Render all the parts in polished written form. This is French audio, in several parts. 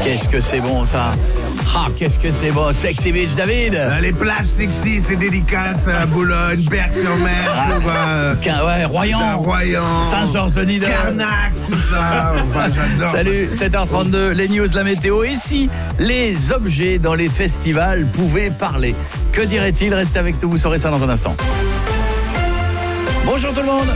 Qu'est-ce que c'est bon ça. Ah, qu'est-ce que c'est bon. Sexy Beach, David. Les plages sexy, c'est dédicace à Boulogne, Berck-sur-Mer, Royan, Saint-Georges-de-Nidal, Carnac, tout ça. Enfin, j'adore. Salut, 7h32, les news, la météo. Et si les objets dans les festivals pouvaient parler, que dirait-il? Restez avec nous, vous saurez ça dans un instant. Bonjour tout le monde.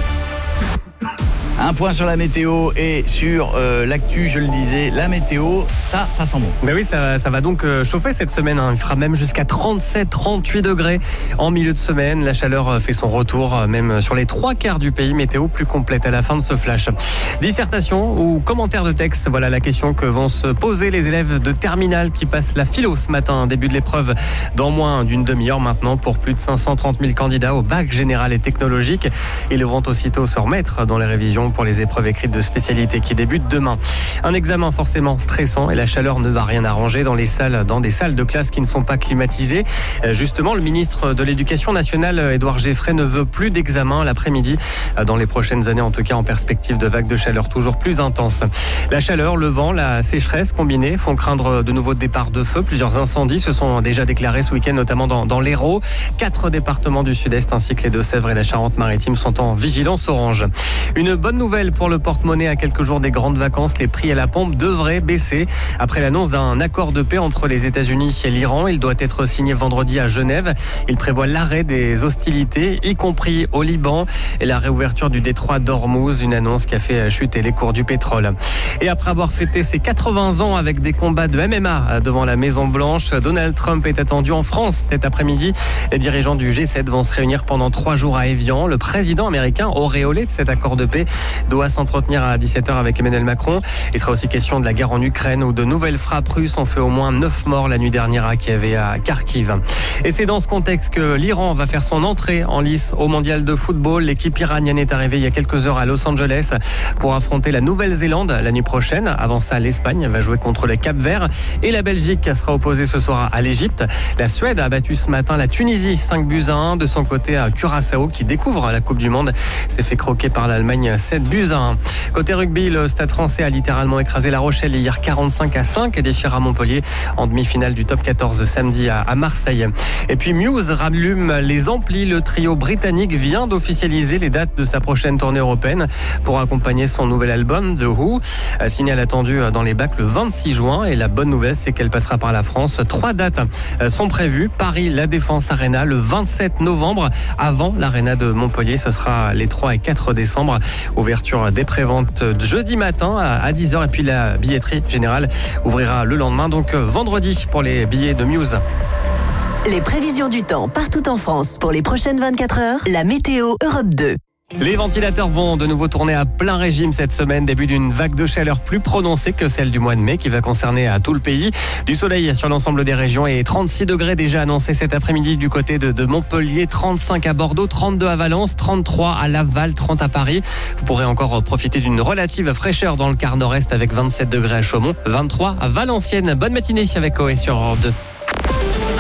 Un point sur la météo et sur l'actu, je le disais, la météo, ça sent bon. Ben oui, ça va donc chauffer cette semaine. Il fera même jusqu'à 37-38 degrés en milieu de semaine. La chaleur fait son retour, même sur les 3/4 du pays. Météo plus complète à la fin de ce flash. Dissertation ou commentaire de texte, voilà la question que vont se poser les élèves de terminale qui passent la philo ce matin. Début de l'épreuve dans moins d'une demi-heure maintenant pour plus de 530 000 candidats au bac général et technologique. Ils vont aussitôt se remettre dans les révisions pour les épreuves écrites de spécialité qui débutent demain. Un examen forcément stressant et la chaleur ne va rien arranger dans des salles de classe qui ne sont pas climatisées. Justement, le ministre de l'Éducation nationale, Édouard Geoffrey, ne veut plus d'examen l'après-midi dans les prochaines années, en tout cas en perspective de vagues de chaleur toujours plus intenses. La chaleur, le vent, la sécheresse combinée font craindre de nouveaux départs de feu. Plusieurs incendies se sont déjà déclarés ce week-end, notamment dans l'Hérault. 4 départements du sud-est ainsi que les Deux-Sèvres et la Charente-Maritime sont en vigilance orange. Une bonne nouvelle pour le porte-monnaie à quelques jours des grandes vacances. Les prix à la pompe devraient baisser après l'annonce d'un accord de paix entre les États-Unis et l'Iran. Il doit être signé vendredi à Genève. Il prévoit l'arrêt des hostilités, y compris au Liban, et la réouverture du détroit d'Ormuz, une annonce qui a fait chuter les cours du pétrole. Et après avoir fêté ses 80 ans avec des combats de MMA devant la Maison-Blanche, Donald Trump est attendu en France cet après-midi. Les dirigeants du G7 vont se réunir pendant 3 jours à Évian. Le président américain, auréolé de cet accord de paix, doit s'entretenir à 17h avec Emmanuel Macron. Il sera aussi question de la guerre en Ukraine où de nouvelles frappes russes ont fait au moins 9 morts la nuit dernière à Kiev et à Kharkiv. Et c'est dans ce contexte que l'Iran va faire son entrée en lice au mondial de football. L'équipe iranienne est arrivée il y a quelques heures à Los Angeles pour affronter la Nouvelle-Zélande la nuit prochaine. Avant ça, l'Espagne va jouer contre le Cap-Vert et la Belgique sera opposée ce soir à l'Égypte. La Suède a battu ce matin la Tunisie 5-1. De son côté, Curaçao, qui découvre la Coupe du Monde, s'est fait croquer par l'Allemagne 7-1. Côté rugby, le Stade français a littéralement écrasé La Rochelle hier 45-5 et déchira Montpellier en demi-finale du top 14 samedi à Marseille. Et puis Muse rallume les amplis. Le trio britannique vient d'officialiser les dates de sa prochaine tournée européenne pour accompagner son nouvel album The Who. Signal attendu dans les bacs le 26 juin et la bonne nouvelle, c'est qu'elle passera par la France. 3 dates sont prévues. Paris, la Défense Arena le 27 novembre avant l'Arena de Montpellier. Ce sera les 3 et 4 décembre. Ouverture des préventes jeudi matin à 10h et puis la billetterie générale ouvrira le lendemain, donc vendredi pour les billets de Muse. Les prévisions du temps partout en France pour les prochaines 24 heures, la météo Europe 2. Les ventilateurs vont de nouveau tourner à plein régime cette semaine, début d'une vague de chaleur plus prononcée que celle du mois de mai qui va concerner tout le pays. Du soleil sur l'ensemble des régions et 36 degrés déjà annoncés cet après-midi du côté de Montpellier, 35 à Bordeaux, 32 à Valence, 33 à Laval, 30 à Paris. Vous pourrez encore profiter d'une relative fraîcheur dans le quart nord-est avec 27 degrés à Chaumont, 23 à Valenciennes. Bonne matinée avec OE sur Europe 2.